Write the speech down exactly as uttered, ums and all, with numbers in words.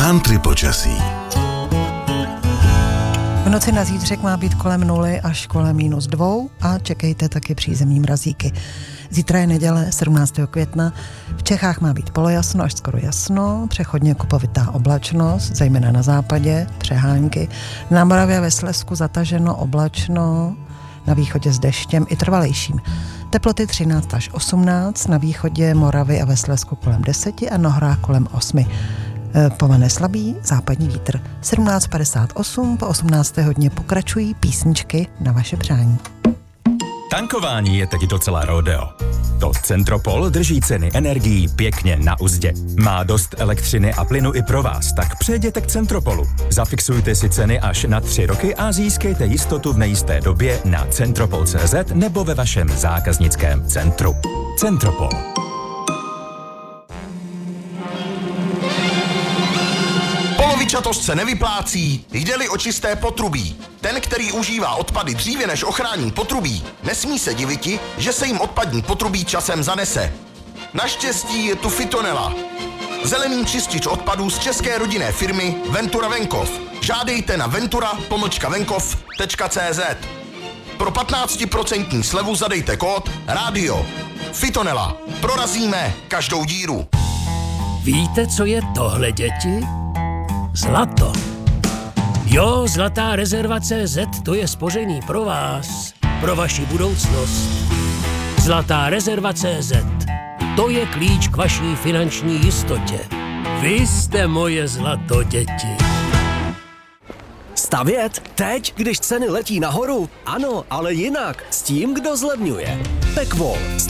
Country počasí. V noci na zítřek má být kolem nuly až kolem minus dvou a čekejte taky přízemní mrazíky. Zítra je neděle sedmnáctého května. V Čechách má být polojasno až skoro jasno, přechodně kupovitá oblačnost, zejména na západě, přehánky. Na Moravě ve Slezsku zataženo, oblačno, na východě s deštěm i trvalejším. Teploty třináct až osmnáct, na východě Moravy a ve Slezsku kolem deseti a na horách kolem osmi. Povane slabý západní vítr. sedmnáct padesát osm, po osmnácté hodině pokračují písničky na vaše přání. Tankování je teď docela rodeo. To Centropol drží ceny energií pěkně na uzdě. Má dost elektřiny a plynu i pro vás, tak přejděte k Centropolu. Zafixujte si ceny až na tři roky a získejte jistotu v nejisté době na centropol tečka cé zet nebo ve vašem zákaznickém centru. Centropol. Polovičatost se nevyplácí, jde-li o čisté potrubí. Ten, který užívá odpady dříve než ochrání potrubí, nesmí se diviti, že se jim odpadní potrubí časem zanese. Naštěstí je tu Fitonela. Zelený čistič odpadů z české rodinné firmy Ventura Venkov. Žádejte na ventura pomlčka venkov tečka cé zet. Pro patnáct procent slevu zadejte kód rádio. Fitonela. Prorazíme každou díru. Víte, co je tohle, děti? Zlato. Jo, Zlatá rezerva tečka cé zet, to je spoření pro vás, pro vaši budoucnost. Zlatá rezerva tečka cé zet, to je klíč k vaší finanční jistotě. Vy jste moje zlato, děti. Stavět? Teď, když ceny letí nahoru? Ano, ale jinak. S tím, kdo zlevňuje. Pekvol.